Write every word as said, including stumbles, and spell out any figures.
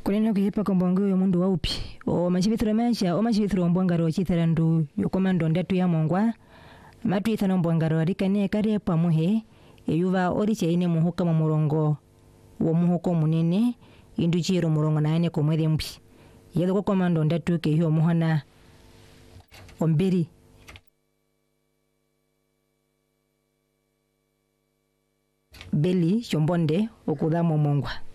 Kunena kuhipa kombongo yo mundu wa upi o machibithiro macha o machibithiro mbwangaro chitharandu yokomando ndatu ya mongwa matu ithana mbwangaro rikane kare pamuhe eyuva oriche ine muhuka mu murongo wo muhuko munene indu chiro murongo na ane komwethe mbi yelo ko komando ndatu ke hiyo muhana omberi beli chombonde okudhamo mongwa.